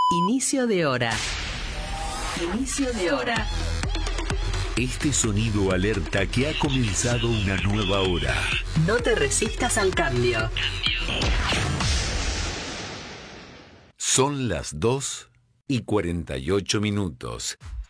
Inicio de hora. Inicio de hora. Este sonido alerta que ha comenzado una nueva hora. No te resistas al cambio. Son las 2:48.